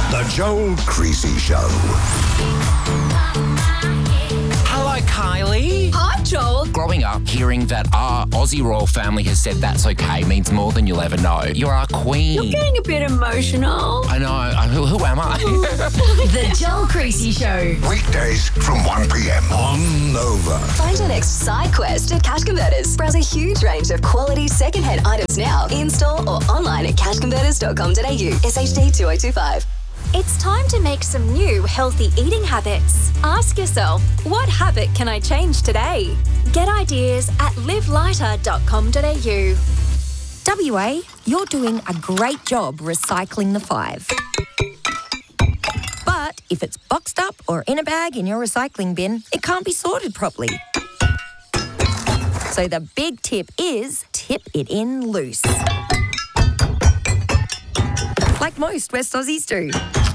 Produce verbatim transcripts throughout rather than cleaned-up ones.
The Joel Creasy Show. Hello, Kylie. Hi, Joel. Growing up, hearing that our Aussie royal family has said that's okay means more than you'll ever know. You're our queen. You're getting a bit emotional. I know. I, who, who am I? The Joel Creasy Show. Weekdays from one p.m. on Nova. Find your next side quest at Cash Converters. Browse a huge range of quality second-hand items now, in-store or online at cash converters dot com dot a u. S H D two oh two five. It's time to make some new healthy eating habits. Ask yourself, what habit can I change today? Get ideas at live lighter dot com dot a u. W A, you're doing a great job recycling the five. But if it's boxed up or in a bag in your recycling bin, it can't be sorted properly. So the big tip is tip it in loose. Like most West Aussies do.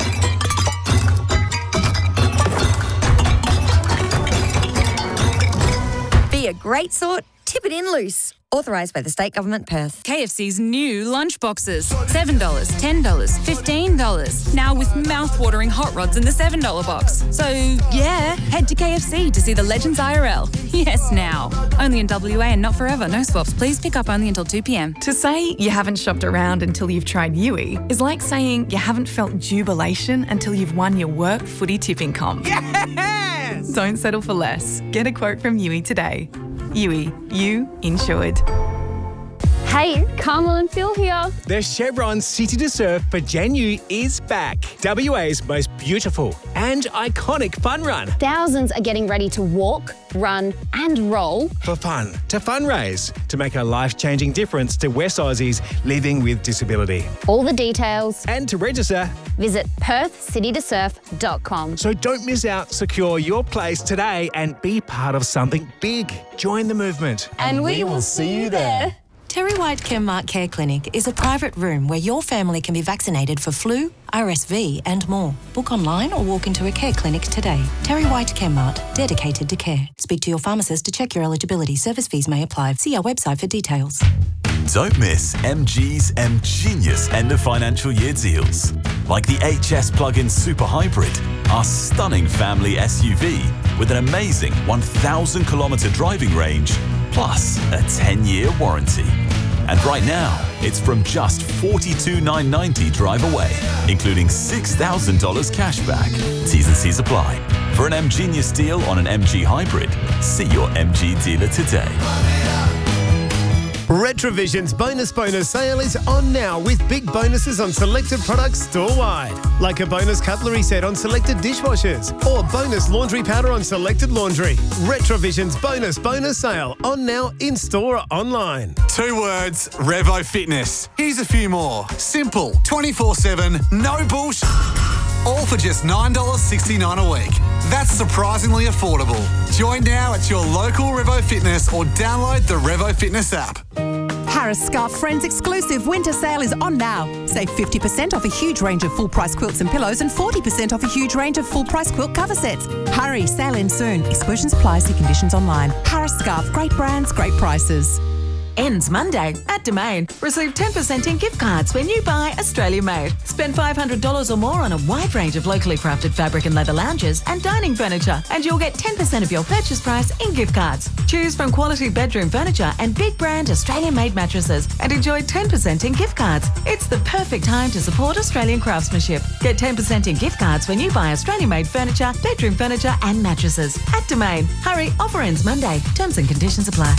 Be a great sort, tip it in loose. Authorised by the State Government, Perth. K F C's new lunch boxes. seven dollars, ten dollars, fifteen dollars. Now with mouth-watering hot rods in the seven dollar box. So, yeah, head to K F C to see the Legends I R L. Yes, now. Only in W A and not forever. No swaps. Please pick up only until two p.m. To say you haven't shopped around until you've tried Yui is like saying you haven't felt jubilation until you've won your work footy tipping comp. Yes! Don't settle for less. Get a quote from Yui today. Yui, you insured. Hey, Carmel and Phil here. The Chevron City to Surf for Janu is back. W A's most beautiful and iconic fun run. Thousands are getting ready to walk, run and roll. For fun, to fundraise, to make a life-changing difference to West Aussies living with disability. All the details. And to register, visit perth city to surf dot com. So don't miss out. Secure your place today and be part of something big. Join the movement. And, and we, we will see you there. Terry White Chemmart Care Clinic is a private room where your family can be vaccinated for flu, R S V and more. Book online or walk into a care clinic today. Terry White Chemmart, dedicated to care. Speak to your pharmacist to check your eligibility. Service fees may apply. See our website for details. Don't miss M G's M Genius end of financial year deals. Like the H S Plug-in Super Hybrid, our stunning family S U V with an amazing one thousand kilometre driving range, plus a ten-year warranty. And right now, it's from just forty-two thousand nine hundred ninety dollars drive away, including six thousand dollars cash back. T's and C's apply. For an M Genius deal on an M G Hybrid, see your M G dealer today. Retrovision's Bonus Bonus sale is on now with big bonuses on selected products store-wide. Like a bonus cutlery set on selected dishwashers or bonus laundry powder on selected laundry. Retrovision's Bonus Bonus sale on now in-store or online. Two words, Revo Fitness. Here's a few more. Simple, twenty-four seven, no bullshit. All for just nine dollars sixty-nine a week. That's surprisingly affordable. Join now at your local Revo Fitness or download the Revo Fitness app. Harris Scarf Friends exclusive winter sale is on now. Save fifty percent off a huge range of full-price quilts and pillows and forty percent off a huge range of full-price quilt cover sets. Hurry, sale ends soon. Exclusions apply, see conditions online. Harris Scarf, great brands, great prices. Ends Monday at Domain. Receive ten percent in gift cards when you buy Australia Made. Spend five hundred dollars or more on a wide range of locally crafted fabric and leather lounges and dining furniture, and you'll get ten percent of your purchase price in gift cards. Choose from quality bedroom furniture and big brand Australian Made mattresses and enjoy ten percent in gift cards. It's the perfect time to support Australian craftsmanship. Get ten percent in gift cards when you buy Australian Made furniture, bedroom furniture and mattresses at Domain. Hurry, offer ends Monday. Terms and conditions apply.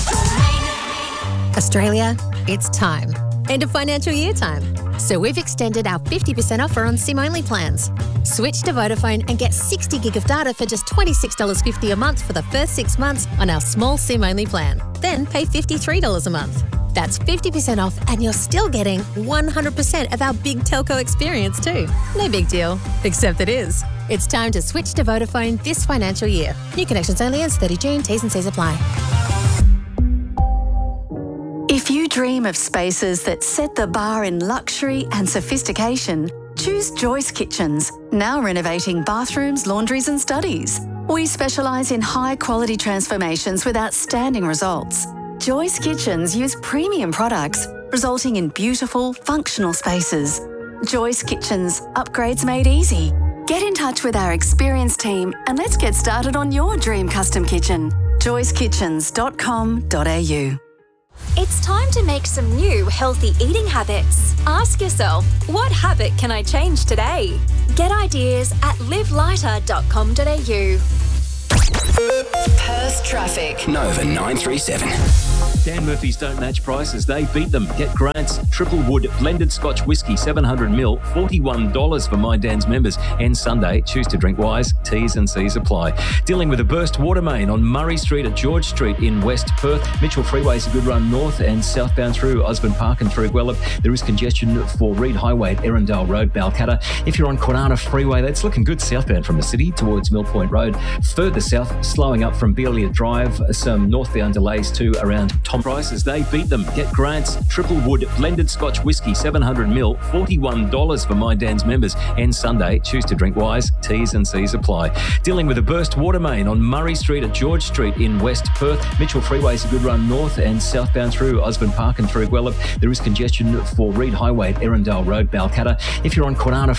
Australia, it's time. End of financial year time. So we've extended our fifty percent offer on SIM-only plans. Switch to Vodafone and get sixty gig of data for just twenty-six dollars fifty a month for the first six months on our small SIM-only plan. Then pay fifty-three dollars a month. That's fifty percent off and you're still getting one hundred percent of our big telco experience too. No big deal, except it is. It's time to switch to Vodafone this financial year. New connections only ends thirty June. T's and C's apply. If you dream of spaces that set the bar in luxury and sophistication, choose Joyce Kitchens, now renovating bathrooms, laundries and studies. We specialise in high-quality transformations with outstanding results. Joyce Kitchens use premium products, resulting in beautiful, functional spaces. Joyce Kitchens, upgrades made easy. Get in touch with our experienced team and let's get started on your dream custom kitchen. joyce kitchens dot com dot a u. It's time to make some new healthy eating habits. Ask yourself, what habit can I change today? Get ideas at live lighter dot com dot a u. Perth traffic. Nova nine three seven. Dan Murphy's don't match prices. They beat them. Get Grant's Triple Wood Blended Scotch Whisky, seven hundred mil, forty-one dollars for My Dan's members. And Sunday, choose to drink wise. T's and C's apply. Dealing with a burst water main on Murray Street at George Street in West Perth. Mitchell Freeway is a good run north and southbound through Osborne Park and through Guelph. There is congestion for Reed Highway at Erindale Road, Balcatta. If you're on Quinana Freeway, that's looking good southbound from the city towards Mill Point Road. Further south, slowing up from Bealier Drive. Some northbound delays too around Tom. Prices, they beat them. Get Grant's Triple Wood Blended Scotch Whisky, seven hundred mil, forty-one dollars for My Dan's members. And Sunday, choose to drink wise. T's and C's apply. Dealing with a burst water main on Murray Street at George Street in West Perth. Mitchell Freeway is a good run north and southbound through Osborne Park and through Guelph. There is congestion for Reed Highway at Erindale Road, Balcatta. If you're on Quinana